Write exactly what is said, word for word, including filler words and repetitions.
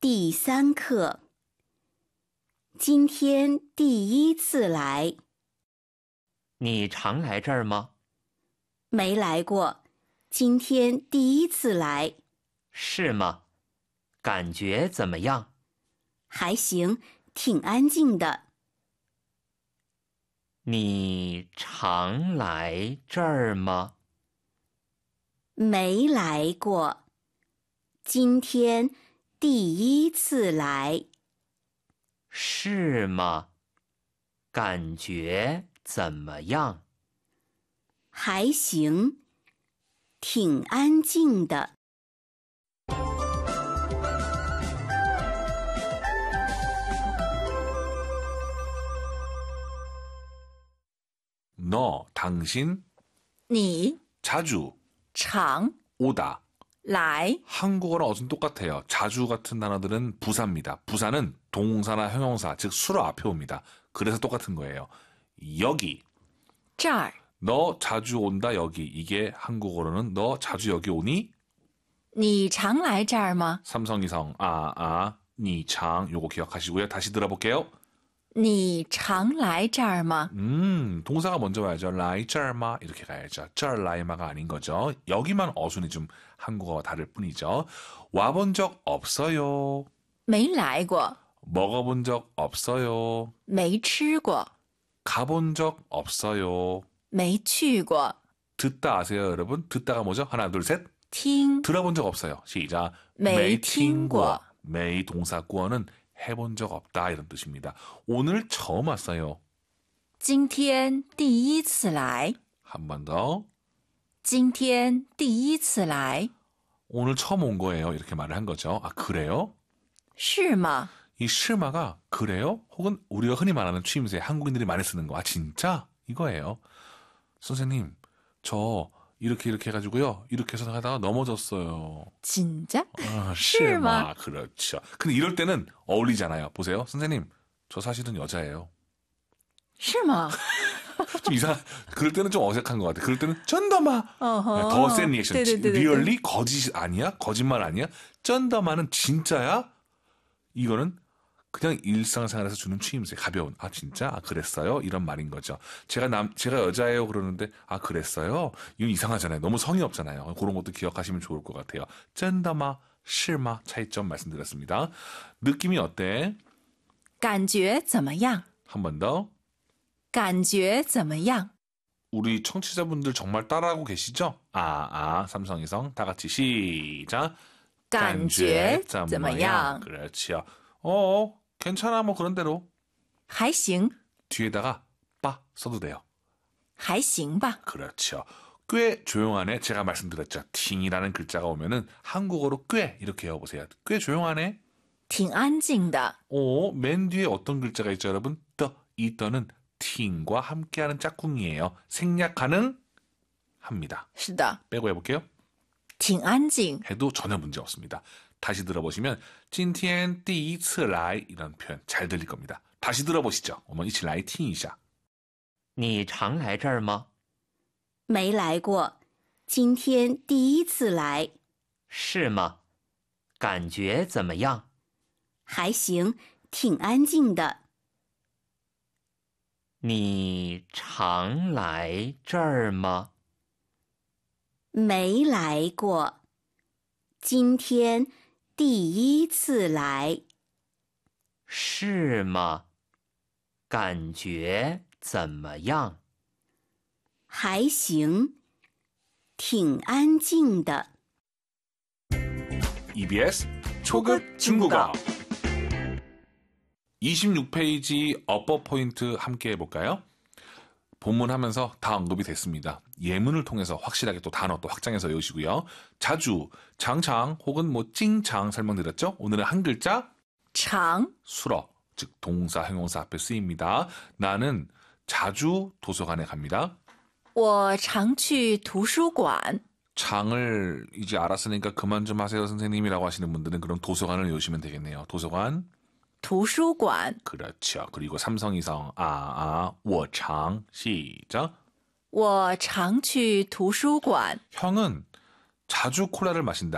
第三课。今天第一次来。 你常来这儿吗？ 没来过，今天第一次来。 是吗？感觉怎么样？ 还行，挺安静的。 你常来这儿吗？ 没来过，今天第一次来。 是吗？感觉怎么样？ 还行，挺安静的。 너, 당신, 你 자주, 常 오다. 来 한국어랑 어순 똑같아요. 자주 같은 단어들은 부사입니다. 부사는 동사나 형용사, 즉 수로 앞에 옵니다. 그래서 똑같은 거예요. 여기, 这儿 너 자주 온다 여기. 이게 한국어로는 너 자주 여기 오니? 你常来这儿吗 삼성이성, 아, 아, 니창. 요거 기억하시고요. 다시 들어볼게요. 你常来这儿吗 음, 동사가 먼저 와야죠. 라이 짤마 이렇게 가야죠. 짤라이마가 아닌 거죠. 여기만 어순이 좀 한국어와 다를 뿐이죠. 와본 적 없어요. 没来过 먹어본 적 없어요. 没吃过 가본 적 없어요. 没去过 듣다 아세요, 여러분? 듣다가 뭐죠? 하나, 둘, 셋. 听 들어본 적 없어요. 시작. 没听过 메이 동사 꾸어는 해본 적 없다 이런 뜻입니다. 오늘 처음 왔어요. 今天第一次来 한 번 더. 今天第一次来 오늘 처음 온 거예요. 이렇게 말을 한 거죠. 아, 그래요? 是吗 이 실마가 그래요? 혹은 우리가 흔히 말하는 추임새, 한국인들이 많이 쓰는 거. 아, 진짜? 이거예요. 선생님, 저 이렇게 이렇게 해가지고요. 이렇게 해서 하다가 넘어졌어요. 진짜 아, 실마. 실마. 그렇죠. 근데 이럴 때는 어울리잖아요. 보세요. 선생님, 저 사실은 여자예요. 是吗 좀 이상, 그럴 때는 좀 어색한 것 같아. 그럴 때는 쩐더마. 어허. 더 센 리액션. 네네네네. 리얼리 거짓 아니야? 거짓말 아니야? 쩐더마는 진짜야? 이거는 그냥 일상생활에서 주는 추임새, 가벼운. 아, 진짜? 아, 그랬어요? 이런 말인 거죠. 제가 남, 제가 여자예요. 그러는데, 아, 그랬어요? 이건 이상하잖아요. 너무 성의 없잖아요. 그런 것도 기억하시면 좋을 것 같아요. 쩐더마, 실마 차이점 말씀드렸습니다. 느낌이 어때? 感觉怎么样 한 번 더. 感觉怎么样 우리 청취자분들 정말 따라하고 계시죠? 아, 아, 삼성이성. 다 같이 시작. 感觉怎么样 그렇지요. 어, 괜찮아. 뭐 그런 대로. 还行 뒤에다가 빠 써도 돼요. 还行吧 그렇죠. 꽤 조용하네. 제가 말씀드렸죠. 팅이라는 글자가 오면은 한국어로 꽤 이렇게 해보세요. 꽤 조용하네. 挺安静的 오, 맨 뒤에 어떤 글자가 있죠, 여러분? 떠, 이 떠는 팅과 함께하는 짝꿍이에요. 생략 가능 합니다. 是的 빼고 해볼게요. 挺安静 해도 전혀 문제 없습니다. 다시 들어보시면 今天第一次来 이런 표현 잘 들릴 겁니다. 다시 들어보시죠. 我们一起来听一下. 你常来这儿吗？ 没来过，今天第一次来。 是吗？感觉怎么样？ 还行，挺安静的。 你常来这儿吗？ 没来过，今天第一次来。 是吗？感觉怎么样？ 还行，挺安静的。 이비에스 초급 중국어 이십육 페이지 업버 포인트 함께 해볼까요? 본문 하면서 다 언급이 됐습니다. 예문을 통해서 확실하게 또 단어 또 확장해서 외우시고요. 자주, 장창 혹은 뭐 찡창 설명드렸죠? 오늘은 한 글자 常 수러, 즉 동사, 형용사 앞에 쓰입니다. 나는 자주 도서관에 갑니다. 我常去图书馆 장을 이제 알았으니까 그만 좀 하세요 선생님이라고 하시는 분들은 그럼 도서관을 외우시면 되겠네요. 도서관. 图书馆 그렇죠. 그리고 삼성이성 아, 아, 我常 시작. 我常去图书馆 형은 자주 콜라를 마신다.